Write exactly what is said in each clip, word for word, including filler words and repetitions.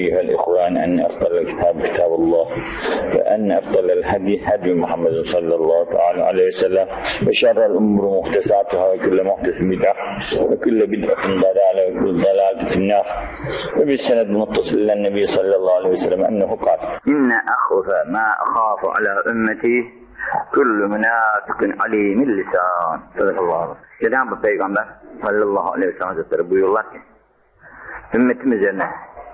أيها الإخوان أن أفضل الكتاب كتاب الله وأن أفضل الهدي هدي محمد صلى الله تعالى عليه وسلم وشر الأمور محدثاتها وكل محدث بدعة وكل بدعة ضلالة وكل ضلالة في النار. وبالسند المتصل إلى النبي صلى الله عليه وسلم أنه قال: إن أخوف ما أخاف على أمتي كل منافق عليم اللسان. Sadakallahualeyhi. Cenab-ı Peygamber sallallahu aleyhi ve sellem Hazretleri buyuruyorlar ki, ümmetim üzerine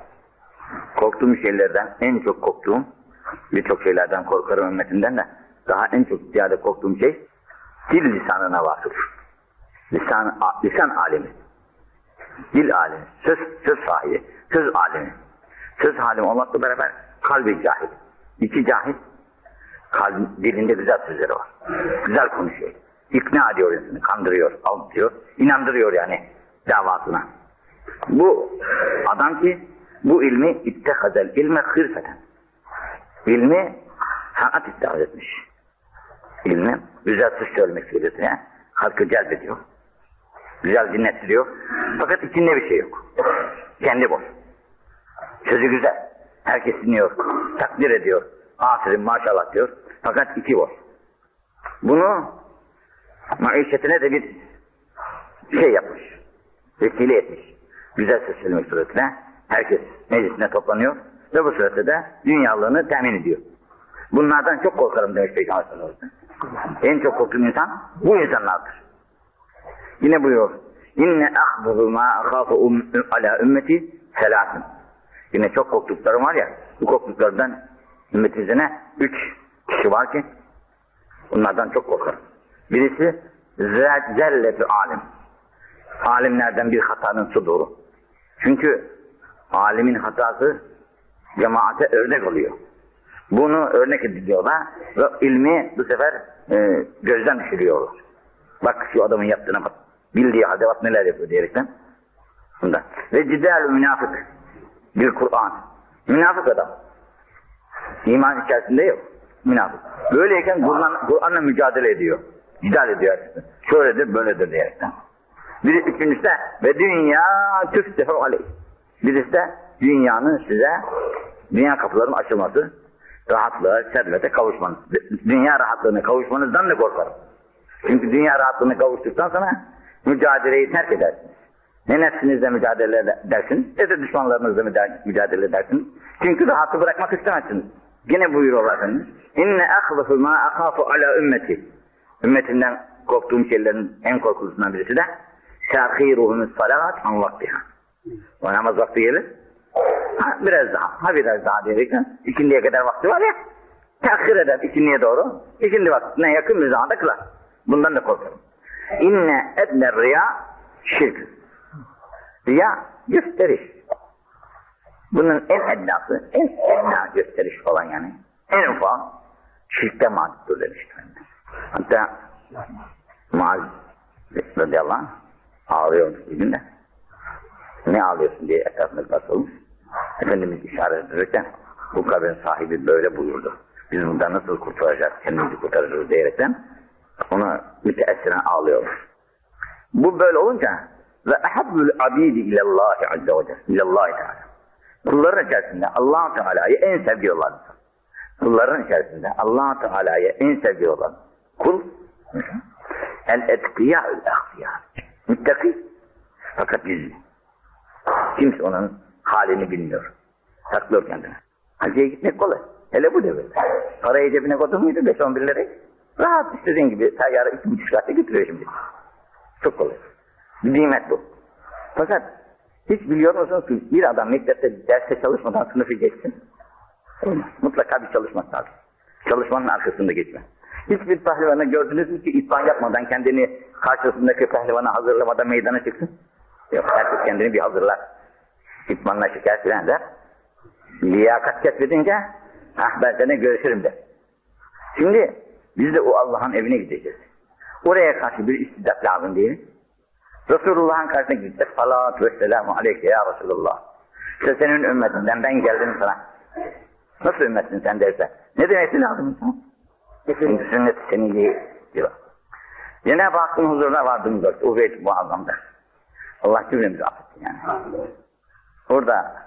korktuğum şeylerden, en çok korktuğum, birçok şeylerden korkarım ümmetinden de, daha en çok ziyade korktuğum şey, dil lisanına vakıf. Lisan, lisan alemi. Dil alemi, söz, söz sahibi, söz alemi. Söz alemi olmakla beraber kalbi cahil. İki cahil, kalbi, dilinde güzel sözleri var. Güzel konuşuyor. İkna ediyor insanı, kandırıyor, aldatıyor, inandırıyor yani davasına. Bu adam ki bu ilmi ittehazel ilme hırfeten. İlmi sanat ittihaz etmiş. İlmi güzel söz söylemek suretiyle halkı celbediyor. Güzel dinlettiriyor. Fakat içinde bir şey yok. Kendi boş. Sözü güzel. Herkes dinliyor. Takdir ediyor. Aferin maşallah diyor. Fakat içi boş. Bunu maişetine de bir şey yapmış. Vesile etmiş. Güzel söz söylemek suretiyle herkes meclisine toplanıyor ve bu surette de dünyalığını temin ediyor. Bunlardan çok korkarım demiş Peygamber sallallahu aleyhi ve sellem. En çok korktuğum insan bu insanlardır. Yine buyuruyor: İnne ahbuhu ma akhafu ala ümmeti selasin. Yine çok korktuklarım var ya, bu korktuklardan ümmetimizine üç kişi var ki bunlardan çok korkarım. Birisi zelletü alim. Alimlerden bir hatanın suduru. Çünkü alimin hatası cemaate örnek oluyor. Bunu örnek ediliyorlar ve ilmi bu sefer e, gözden düşürüyorlar. Bak şu adamın yaptığına bak. Bildiği halde bak neler yapıyor diyerekten. Bundan. Ve cidal-ü münafık bir Kur'an. Münafık adam. İman içerisinde yok. Münafık. Böyleyken Kur'an'la Kur'an'la mücadele ediyor. Cidal ediyor. Şöyledir böyledir diyerekten. Bir üçüncüsü de ve dünya tüftehu aleyh. Birisi de dünyanın size dünya kapılarının açılması, rahatlığa, servete kavuşmanız. Dünya rahatlığına kavuşmanızdan da korkarım. Çünkü dünya rahatlığına kavuştuktan sonra mücadeleyi terk edersiniz. Ne nefsinizle mücadele edersiniz, ne de düşmanlarınızla mücadele edersiniz. Çünkü rahatı bırakmak istemezsiniz. Yine buyuruyorlar Efendimiz: İnne akhlufu ma akhafu ala ümmeti. Ümmetimden korktuğum şeylerin en korkulusundan birisi de şahiruhumus salat an vaktiha. O namaz vakti gelir. Ha, biraz daha, ha biraz daha diyerekten ikindiye kadar vakti var ya, tehir eder ikindiye doğru. İkindi vaktine yakın bir zamanda kılar. Bundan da korkarım. İnne edner riya şirk. Riya gösteriş. Bunun en ednası, en edna gösteriş falan yani. En ufak şirkte mağdurdur demiştir. Hatta Muaz radıyallahu anh ağlıyormuş bir günde. Ne ağlıyorsun diye etrafında basılmış. Efendimiz işaret ederken bu kabrin sahibi böyle buyurdu. Biz bundan nasıl kurtulacağız, kendimizi kurtarırız diyerekten ona müteessiren ağlıyor. Bu böyle olunca ve ahabbul abidi ilallahi azze ve celle ilallahi teala. Kulların içerisinde Allah Teala'yı en sevgi olan. Kulların içerisinde Allah Teala'yı en sevgi olan kul el etkiyâ'ül ahfiyâ. Müttaki fakat gizli. Kimse onun halini bilmiyor. Saklıyor kendine. Hacıya gitmek kolay. Hele bu devirde. Parayı cebine koydun muydu beş on bir lirayı? Rahat istediğin gibi tayyarı iki buçuk saatte götürüyor şimdi. Çok kolay. Bir nimet bu. Fakat hiç biliyor musunuz ki bir adam mektepte derste çalışmadan sınıfı geçsin? Olmaz. Mutlaka bir çalışmak lazım. Çalışmanın arkasında geçme. Hiçbir pehlivanı gördünüz mü ki itban yapmadan kendini karşısındaki pehlivanı hazırlamadan meydana çıksın? Yok, herkes kendini bir hazırlar. İtmanla şikayet filan der. Liyakat kesbedince, ah ben seninle görüşürüm der. Şimdi biz de o Allah'ın evine gideceğiz. Oraya karşı bir istidat lazım değil mi? Resulullah'ın karşısına gideceğiz. Salatu ve selamu aleyke ya Resulullah. İşte senin ümmetinden ben geldim sana. Nasıl ümmetsin sen derse? Ne demesi lazım insan? Çünkü sünnet seni diyor. Cenab-ı Hakk'ın huzuruna vardığımız vakit o beyt muazzamdır. Allah cümlemizi affetsin yani. Orada